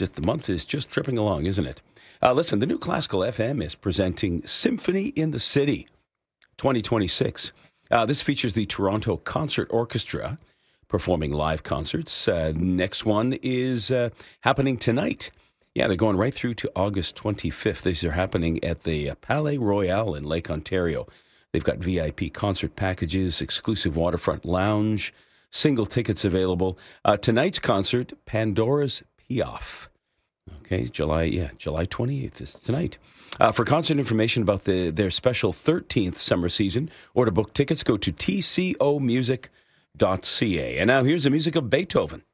Just the month is just tripping along, isn't it? Listen, the new Classical FM is presenting Symphony in the City 2026. This features the Toronto Concert Orchestra performing live concerts. Next one is happening tonight. Yeah, they're going right through to August 25th. These are happening at the Palais Royal in Lake Ontario. They've got VIP concert packages, exclusive waterfront lounge, single tickets available. Tonight's concert, Pandora's Piaf. Okay, July 28th is tonight. For concert information about their special 13th summer season or to book tickets, go to tcomusic.ca. And now here's the music of Beethoven.